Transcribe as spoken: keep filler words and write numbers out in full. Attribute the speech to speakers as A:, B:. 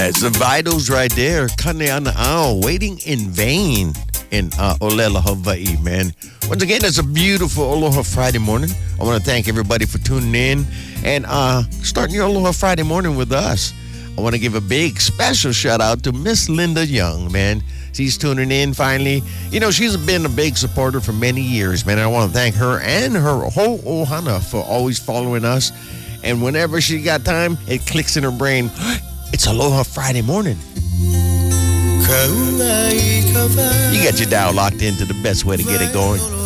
A: That's the Vitals right there. Kane Ana'ao, Waiting in Vain in uh, Olela, Hawaii, man. Once again, it's a beautiful Aloha Friday morning. I want to thank everybody for tuning in and uh, starting your Aloha Friday morning with us. I want to give a big special shout out to Miss Linda Young, man. She's tuning in finally. You know, she's been a big supporter for many years, man. And I want to thank her and her whole ohana for always following us. And whenever she got time, it clicks in her brain. It's Aloha Friday morning. You got your dial locked into the best way to get it going.